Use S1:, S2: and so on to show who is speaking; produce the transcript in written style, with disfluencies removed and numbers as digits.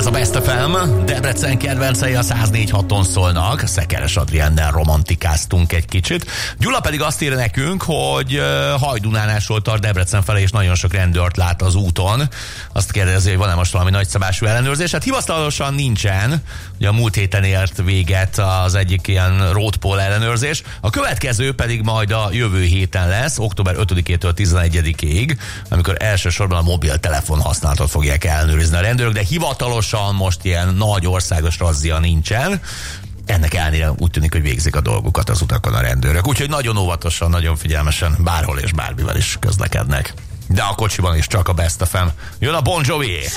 S1: Ez a Best FM, Debrecen kedvencei a 104.6-on szólnak, Szekeres Adriennel romantikáztunk egy kicsit. Gyula pedig azt írja nekünk, hogy Hajdunánásról tart Debrecen felé, és nagyon sok rendőrt lát az úton. Azt kérdezi, hogy van-e most valami nagyszabású ellenőrzés. Hát hivatalosan nincsen. Ugye a múlt héten ért véget az egyik ilyen roadpol ellenőrzés. A következő pedig majd a jövő héten lesz, október 5-től 11-ig, amikor elsősorban a mobiltelefon használatot fogják ellenőrizni a rendőrök, de hivatalosan most ilyen nagy országos razzia nincsen. Ennek ellenére úgy tűnik, hogy végzik a dolgukat az utakon a rendőrök. Úgyhogy nagyon óvatosan, nagyon figyelmesen bárhol és bármivel is közlekednek. De a kocsiban is csak a Best FM. Jön a Bon Jovi!